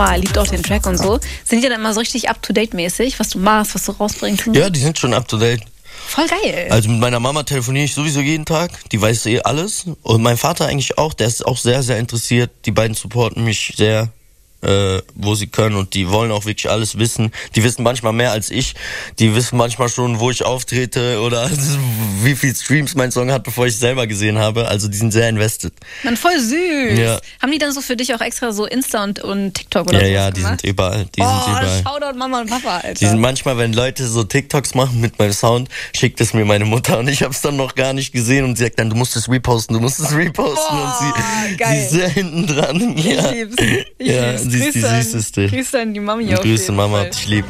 liebt auch den Track und so. Sind die dann immer so richtig up-to-date-mäßig, was du machst, was du rausbringst? Und so? Ja, die sind schon up-to-date. Voll geil. Also mit meiner Mama telefoniere ich sowieso jeden Tag. Die weiß alles. Und mein Vater eigentlich auch. Der ist auch sehr, sehr interessiert. Die beiden supporten mich sehr, wo sie können. Und die wollen auch wirklich alles wissen. Die wissen manchmal mehr als ich. Die wissen manchmal schon, wo ich auftrete oder wie viel Streams mein Song hat, bevor ich es selber gesehen habe. Also die sind sehr invested. Dann voll süß. Ja. Haben die dann so für dich auch extra so Insta und TikTok oder so? Ja, die sind überall. Shoutout Mama und Papa, Alter. Die sind manchmal, wenn Leute so TikToks machen mit meinem Sound, schickt es mir meine Mutter und ich hab's dann noch gar nicht gesehen und sie sagt dann, du musst es reposten. Und sie ist sehr hinten dran. Ja. Ich lieb's. Sie ist die Süßeste. Grüße an die Mami auf Grüße jeden Mama, Fall. ich lieb.